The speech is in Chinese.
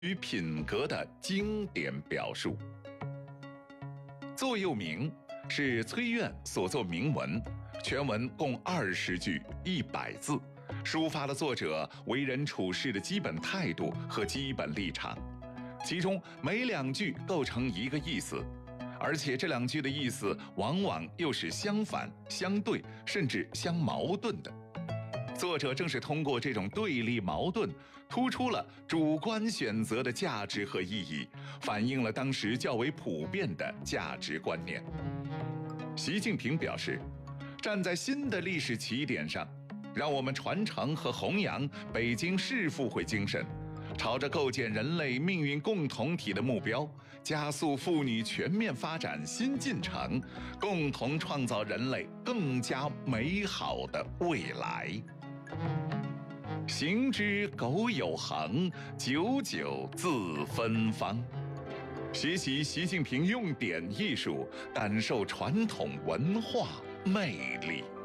与品格的经典表述。座右铭是崔苑所作铭文，全文共20句100字，抒发了作者为人处事的基本态度和基本立场。其中每2句构成一个意思，而且这2句的意思往往又是相反、相对，甚至相矛盾的。作者正是通过这种对立矛盾，突出了主观选择的价值和意义，反映了当时较为普遍的价值观念。习近平表示，站在新的历史起点上，让我们传承和弘扬北京市复会精神，朝着构建人类命运共同体的目标，加速妇女全面发展新进程，共同创造人类更加美好的未来。行之苟有恒，久久自芬芳。学习习近平用典艺术，感受传统文化魅力。